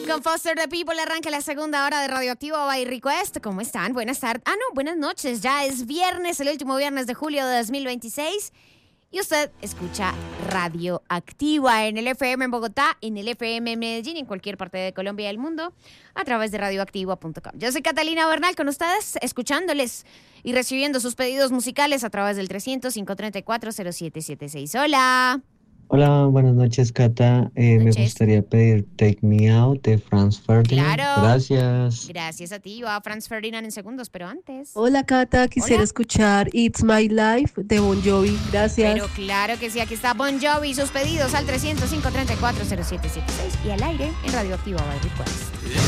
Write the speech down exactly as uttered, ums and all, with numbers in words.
Con Foster the People arranca la segunda hora de Radioactivo by Request. ¿Cómo están? Buenas tardes. Ah, no, buenas noches. Ya es viernes, el último viernes de julio de dos mil veintiséis. Y usted escucha Radioactiva en el F M en Bogotá, en el F M en Medellín, en cualquier parte de Colombia y del mundo, a través de radioactiva punto com. Yo soy Catalina Bernal con ustedes, escuchándoles y recibiendo sus pedidos musicales a través del trescientos, cinco treinta y cuatro, cero siete setenta y seis. Hola. Hola, buenas noches, Cata. Eh, me Noches. gustaría pedir Take Me Out de Franz Ferdinand. Claro. Gracias. Gracias a ti. Va Franz Ferdinand en segundos, pero antes. Hola Cata, quisiera Hola. escuchar It's My Life de Bon Jovi. Gracias. Pero claro que sí, aquí está Bon Jovi y sus pedidos al trescientos, cinco treinta y cuatro, cero siete setenta y seis y al aire en Radioactiva by Request.